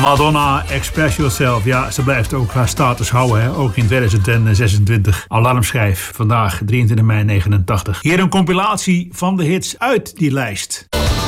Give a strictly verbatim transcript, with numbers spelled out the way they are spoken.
Madonna, Express Yourself. Ja, ze blijft ook haar status houden, hè? Ook in tweeduizend zesentwintig. Alarmschijf, vandaag drieëntwintig mei negenentachtig. Hier een compilatie van de hits uit die lijst.